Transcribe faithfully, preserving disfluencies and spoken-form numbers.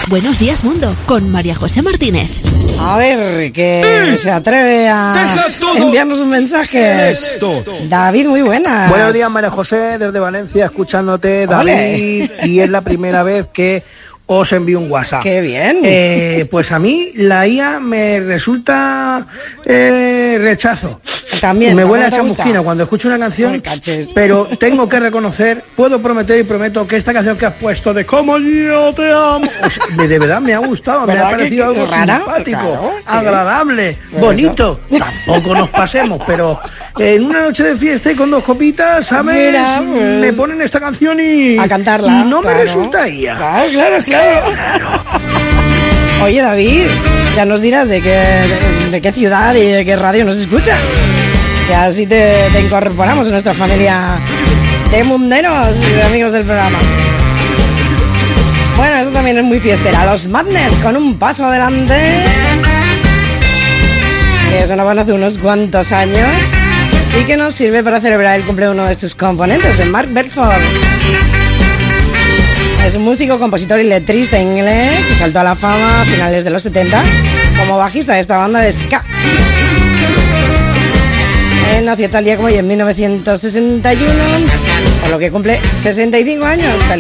Buenos días, mundo, con María José Martínez. A ver, que ¡Eh! se atreve a enviarnos un mensaje. Esto. David, muy buenas. Buenos días, María José, desde Valencia, escuchándote, David. Ole. Y es la primera vez que os envío un WhatsApp. ¡Qué bien! Eh, pues a mí la I A me resulta eh, rechazo. También. Me huele a ¿tampoco te gusta? chamusquina cuando escucho una No canción, me caches. pero tengo que reconocer, puedo prometer y prometo que esta canción que has puesto de Como yo te amo, o sea, de, de verdad me ha gustado, me ¿Verdad ha que parecido algo rara? simpático, Claro, sí. agradable, Por bonito. Tampoco nos pasemos, pero en una noche de fiesta y con dos copitas, ¿sabes? Mira, pues, me ponen esta canción y a cantarla. y no claro. me resulta I A. Claro, claro, claro. Oye, David, ya nos dirás de qué, de, de qué ciudad y de qué radio nos escuchas. Y así te, te incorporamos en nuestra familia de munderos y de amigos del programa. Bueno, esto también es muy fiestera. Los Madness con un paso adelante. Que sonaban hace unos cuantos años y que nos sirve para celebrar el cumpleaños de uno de sus componentes, de Mark Bedford. Es un músico, compositor y letrista inglés que saltó a la fama a finales de los setenta como bajista de esta banda de ska. Él nació tal día como hoy en mil novecientos sesenta y uno, por lo que cumple sesenta y cinco años.